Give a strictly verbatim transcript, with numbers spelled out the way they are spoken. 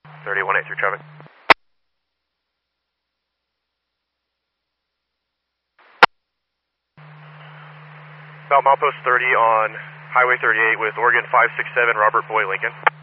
thirty-one eight through traffic. About milepost thirty on Highway thirty-eight with Oregon five six seven, Robert Boy Lincoln.